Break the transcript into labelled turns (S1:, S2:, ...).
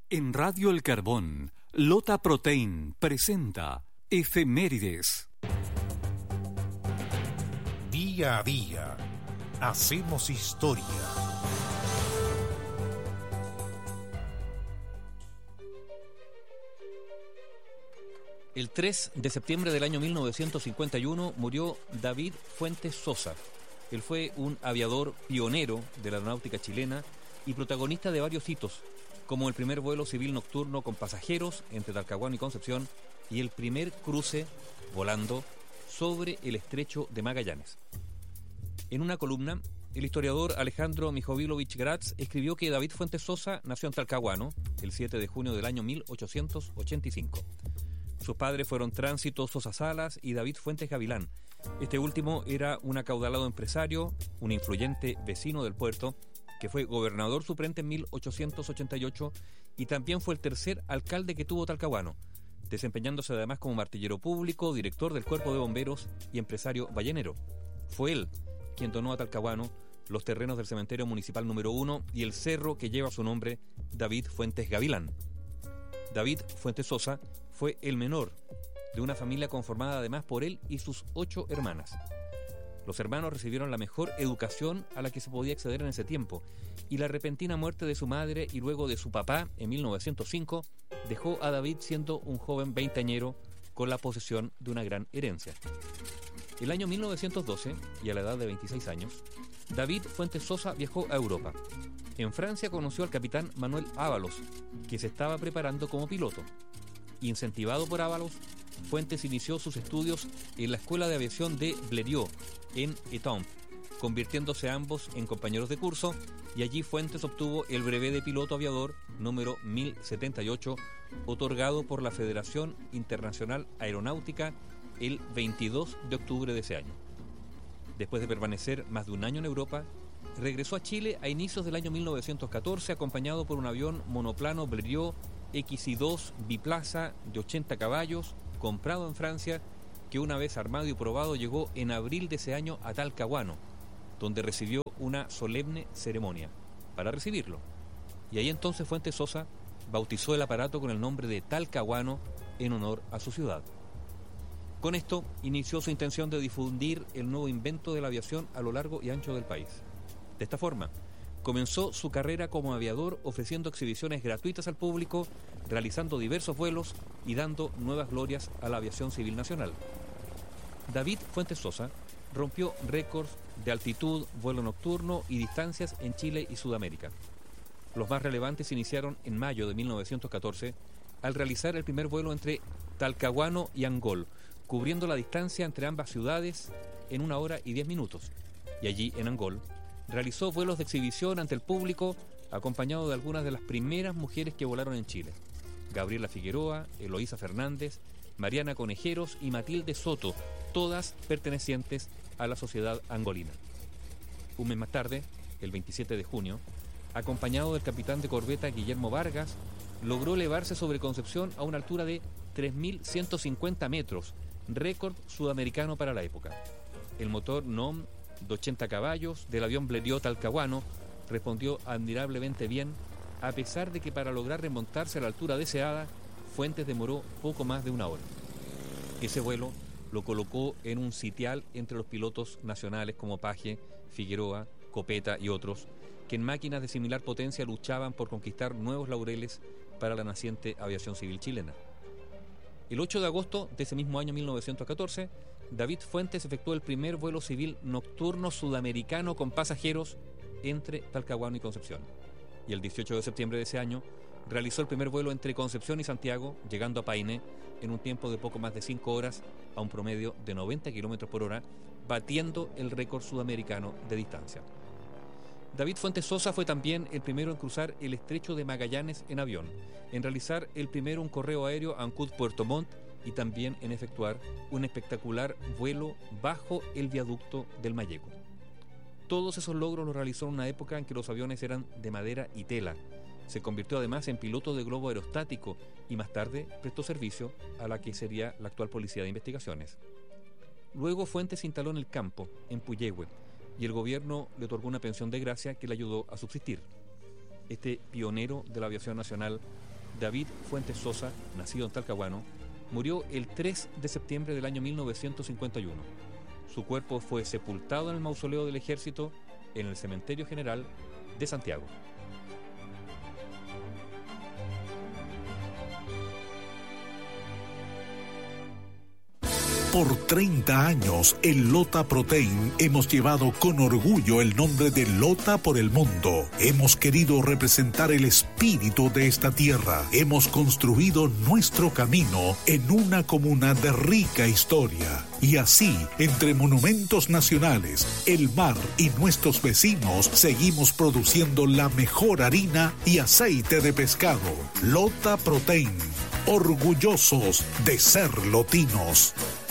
S1: En Radio El Carbón, Lota Protein presenta Efemérides.
S2: Día a día, hacemos historia.
S3: El 3 de septiembre del año 1951 murió David Fuentes Sosa. Él fue un aviador pionero de la aeronáutica chilena y protagonista de varios hitos, como el primer vuelo civil nocturno con pasajeros entre Talcahuano y Concepción y el primer cruce volando sobre el estrecho de Magallanes. En una columna, el historiador Alejandro Mijovilovich Gratz escribió que David Fuentes Sosa nació en Talcahuano el 7 de junio del año 1885. Sus padres fueron Tránsito Sosa Salas y David Fuentes Gavilán. Este último era un acaudalado empresario, un influyente vecino del puerto, que fue gobernador suplente en 1888 y también fue el tercer alcalde que tuvo Talcahuano, desempeñándose además como martillero público, director del cuerpo de bomberos y empresario ballenero. Fue él quien donó a Talcahuano los terrenos del cementerio municipal número 1 y el cerro que lleva su nombre, David Fuentes Gavilán. David Fuentes Sosa fue el menor de una familia conformada además por él y sus 8 hermanas. Los hermanos recibieron la mejor educación a la que se podía acceder en ese tiempo, y la repentina muerte de su madre y luego de su papá en 1905 dejó a David siendo un joven veinteañero con la posesión de una gran herencia. El año 1912, y a la edad de 26 años, David Fuentes Sosa viajó a Europa. En Francia conoció al capitán Manuel Ábalos, que se estaba preparando como piloto. Incentivado por Ábalos, Fuentes inició sus estudios en la Escuela de Aviación de Blériot, en Étampes, convirtiéndose ambos en compañeros de curso, y allí Fuentes obtuvo el brevet de piloto aviador número 1078, otorgado por la Federación Internacional Aeronáutica el 22 de octubre de ese año. Después de permanecer más de un año en Europa, regresó a Chile a inicios del año 1914 acompañado por un avión monoplano Blériot XI-2 biplaza de 80 caballos, comprado en Francia, que una vez armado y probado llegó en abril de ese año a Talcahuano, donde recibió una solemne ceremonia para recibirlo. Y ahí entonces Fuentes Sosa bautizó el aparato con el nombre de Talcahuano en honor a su ciudad. Con esto inició su intención de difundir el nuevo invento de la aviación a lo largo y ancho del país. De esta forma, comenzó su carrera como aviador ofreciendo exhibiciones gratuitas al público, realizando diversos vuelos y dando nuevas glorias a la aviación civil nacional. David Fuentes Sosa rompió récords de altitud, vuelo nocturno y distancias en Chile y Sudamérica. Los más relevantes se iniciaron en mayo de 1914 al realizar el primer vuelo entre Talcahuano y Angol, cubriendo la distancia entre ambas ciudades en 1 hora y 10 minutos. Y allí, en Angol, realizó vuelos de exhibición ante el público, acompañado de algunas de las primeras mujeres que volaron en Chile: Gabriela Figueroa, Eloísa Fernández, Mariana Conejeros y Matilde Soto, todas pertenecientes a la sociedad angolina. Un mes más tarde, el 27 de junio, acompañado del capitán de corbeta Guillermo Vargas, logró elevarse sobre Concepción a una altura de 3.150 metros, récord sudamericano para la época. El motor NOM de 80 caballos del avión Blériot Talcahuano respondió admirablemente bien, a pesar de que para lograr remontarse a la altura deseada, Fuentes demoró poco más de 1 hora. Ese vuelo lo colocó en un sitial entre los pilotos nacionales como Paje, Figueroa, Copeta y otros, que en máquinas de similar potencia luchaban por conquistar nuevos laureles para la naciente aviación civil chilena. El 8 de agosto de ese mismo año 1914, David Fuentes efectuó el primer vuelo civil nocturno sudamericano con pasajeros entre Talcahuano y Concepción. Y el 18 de septiembre de ese año realizó el primer vuelo entre Concepción y Santiago, llegando a Paine en un tiempo de poco más de 5 horas a un promedio de 90 km por hora, batiendo el récord sudamericano de distancia. David Fuentes Sosa fue también el primero en cruzar el estrecho de Magallanes en avión, en realizar el primero un correo aéreo a Ancud-Puerto Montt y también en efectuar un espectacular vuelo bajo el viaducto del Mayeco. Todos esos logros los realizó en una época en que los aviones eran de madera y tela. Se convirtió además en piloto de globo aerostático y más tarde prestó servicio a la que sería la actual Policía de Investigaciones. Luego Fuentes se instaló en el campo, en Puyehue, y el gobierno le otorgó una pensión de gracia que le ayudó a subsistir. Este pionero de la aviación nacional David Fuentes Sosa, nacido en Talcahuano, murió el 3 de septiembre del año 1951. Su cuerpo fue sepultado en el mausoleo del Ejército en el Cementerio General de Santiago.
S2: Por 30 años, en Lota Protein hemos llevado con orgullo el nombre de Lota por el mundo. Hemos querido representar el espíritu de esta tierra. Hemos construido nuestro camino en una comuna de rica historia. Y así, entre monumentos nacionales, el mar y nuestros vecinos, seguimos produciendo la mejor harina y aceite de pescado. Lota Protein, orgullosos de ser lotinos.